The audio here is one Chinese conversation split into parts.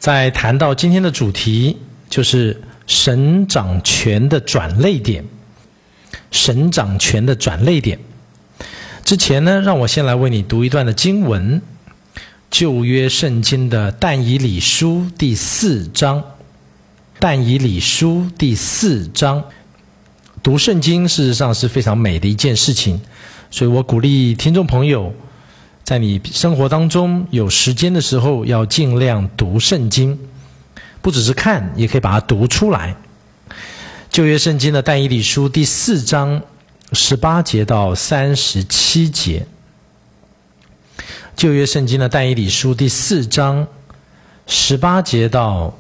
在谈到今天的主题，就是神掌权的转捩点。神掌权的转捩点之前呢，让我先来为你读一段的经文，旧约圣经的但以理书第4章。但以理书第4章，读圣经事实上是非常美的一件事情，所以我鼓励听众朋友，在你生活当中有时间的时候，要尽量读圣经，不只是看，也可以把它读出来。旧约圣经的但以理书第4章18节到37节。旧约圣经的但以理书第4章18节到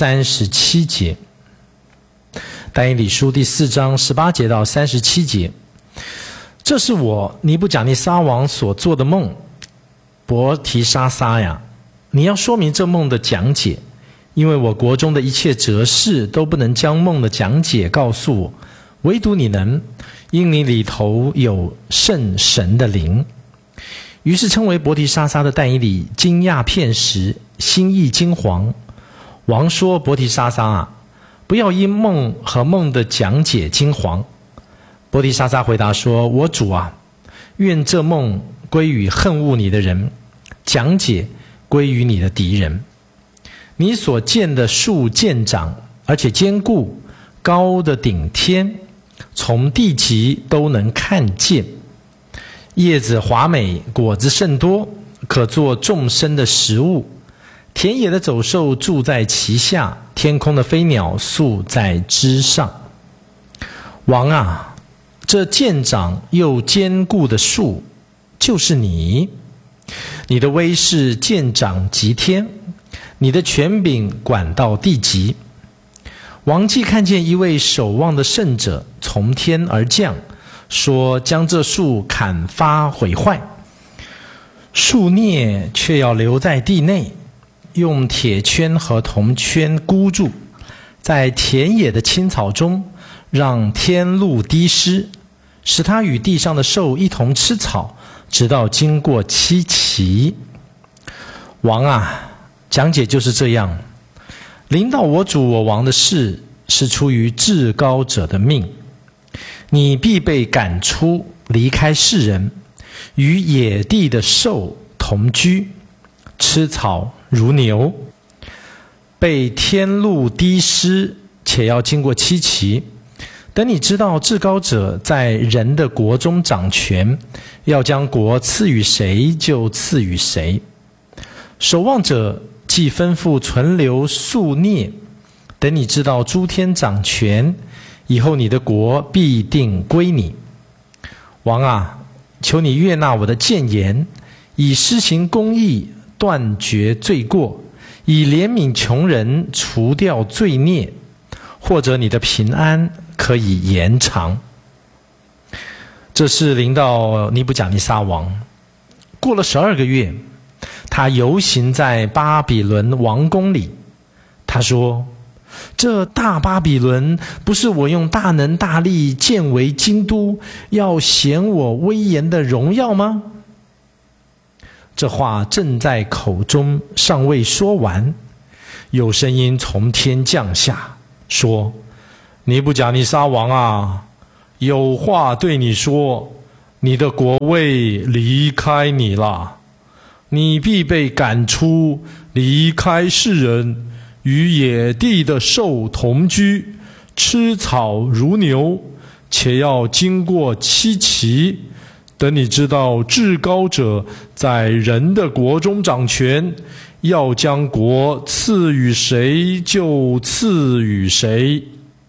37节。但以理书第4章18节到37节。这是我尼布甲尼撒王所做的梦，伯提沙撒呀，你要说明这梦的讲解，因为我国中的一切哲士都不能将梦的讲解告诉我，唯独你能，因你里头有圣神的灵。于是称为伯提沙撒的但以理惊讶片时，心意惊惶。王说：伯提沙撒啊，不要因梦和梦的讲解惊惶。伯提沙撒回答说：我主啊，愿这梦归于恨恶你的人，讲解归于你的敌人。你所见的树渐长，而且坚固，高的顶天，从地极都能看见。叶子华美，果子甚多，可做众生的食物。田野的走兽住在其下，天空的飞鸟宿在枝上。王啊，这渐长又坚固的树就是你，你的威势渐长极天，你的权柄管到地极。王既看见一位守望的圣者从天而降，说将这树砍伐毁坏，树孽却要留在地内，用铁圈和铜圈箍住，在田野的青草中让天露滴湿，使它与地上的兽一同吃草，直到经过7期。王啊，讲解就是这样，临到我主我王的事，是出于至高者的命。你必被赶出，离开世人，与野地的兽同居，吃草如牛，被天露滴湿，且要经过7期。等你知道至高者在人的国中掌权，要将国赐予谁就赐予谁。守望者既吩咐存留宿孽，等你知道诸天掌权，以后你的国必定归你。王啊，求你悦纳我的谏言，以施行公义断绝罪过，以怜悯穷人除掉罪孽，或者你的平安可以延长。这是临到尼布甲尼撒王。过了12个月，他游行在巴比伦王宫里。他说：这大巴比伦不是我用大能大力建为京都，要显我威严的荣耀吗？这话正在口中，尚未说完，有声音从天降下，说：尼布甲尼撒王啊，有话对你说，你的国位离开你了，你必被赶出，离开世人，与野地的兽同居，吃草如牛，且要经过7期。等你知道至高者在人的国中掌权，要将国赐予谁就赐予谁。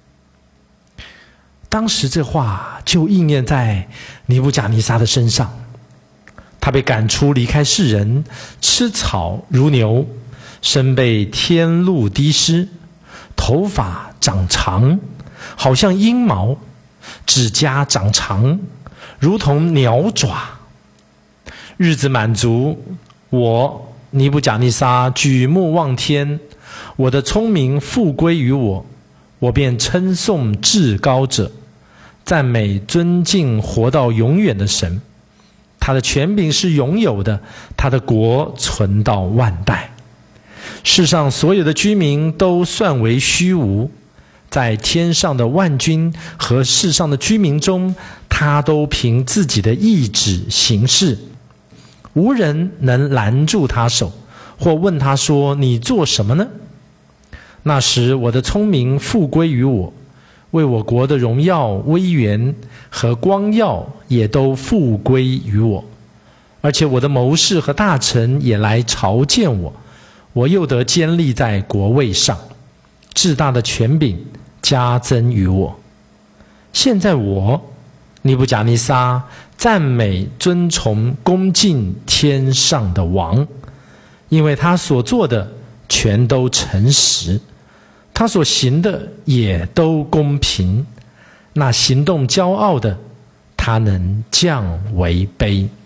当时这话就应验在尼布甲尼撒的身上，他被赶出，离开世人，吃草如牛，身被天露滴湿，头发长长，好像鹰毛，指甲长长，如同鸟爪。日子满足，我尼布甲尼撒举目望天，我的聪明复归于我，我便称颂至高者，赞美尊敬活到永远的神。他的权柄是永有的，他的国存到万代。 世上所有的居民都算为虚无，在天上的万军和世上的居民中，他都凭自己的意志行事，无人能拦住他手，或问他说：“你做什么呢？”那时我的聪明复归于我，为我国的荣耀、威严和光耀也都复归于我，而且我的谋士和大臣也来朝见我，我又得坚立在国位上，至大的权柄加增于我。现在我尼布甲尼撒赞美、尊崇、恭敬天上的王，因为他所做的全都诚实，他所行的也都公平。那行动骄傲的，他能降为卑。